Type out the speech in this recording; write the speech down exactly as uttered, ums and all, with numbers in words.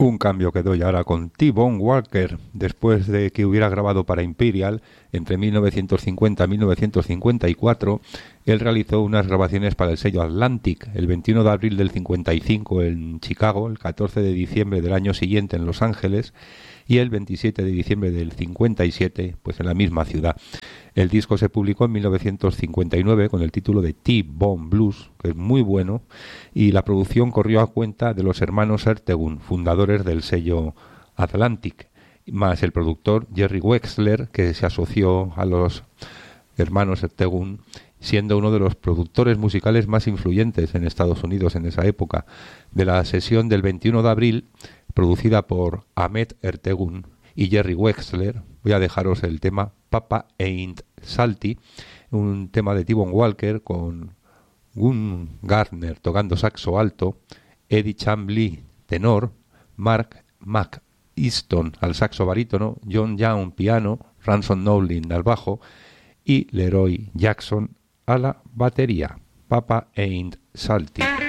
Un cambio que doy ahora con T-Bone Walker, después de que hubiera grabado para Imperial entre mil novecientos cincuenta y mil novecientos cincuenta y cuatro. Él realizó unas grabaciones para el sello Atlantic el veintiuno de abril del cincuenta y cinco en Chicago, el catorce de diciembre del año siguiente en Los Ángeles y el veintisiete de diciembre del cincuenta y siete pues en la misma ciudad. El disco se publicó en mil novecientos cincuenta y nueve con el título de T-Bone Blues, que es muy bueno, y la producción corrió a cuenta de los hermanos Ertegun, fundadores del sello Atlantic, más el productor Jerry Wexler, que se asoció a los hermanos Ertegun, siendo uno de los productores musicales más influyentes en Estados Unidos en esa época. De la sesión del veintiuno de abril, producida por Ahmet Ertegun y Jerry Wexler, voy a dejaros el tema Papa Ain't Salty, un tema de T-Bone Walker con Gun Gardner tocando saxo alto, Eddie Chambly tenor, Mark McEaston al saxo barítono, John Young piano, Ransom Nowlin al bajo y Leroy Jackson a la batería. Papa Ain't Salty.